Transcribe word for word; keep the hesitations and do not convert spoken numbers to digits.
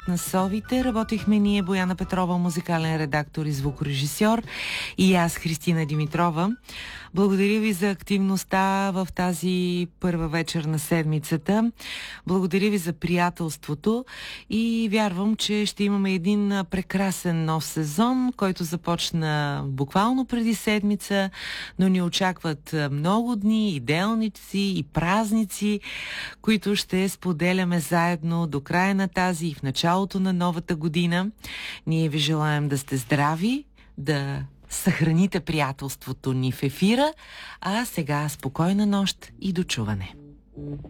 Танцът на совите. Работихме ние, Бояна Петрова, музикален редактор и звукорежисьор, и аз, Христина Димитрова. Благодаря ви за активността в тази първа вечер на седмицата. Благодаря ви за приятелството и вярвам, че ще имаме един прекрасен нов сезон, който започна буквално преди седмица, но ни очакват много дни, и делници, и празници, които ще споделяме заедно до края на тази и в началото на новата година. Ние ви желаем да сте здрави, да съхраните приятелството ни в ефира, а сега спокойна нощ и до чуване.